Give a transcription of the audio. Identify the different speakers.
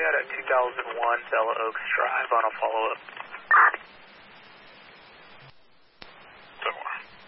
Speaker 1: at 2001 Bella Oaks Drive on a follow-up.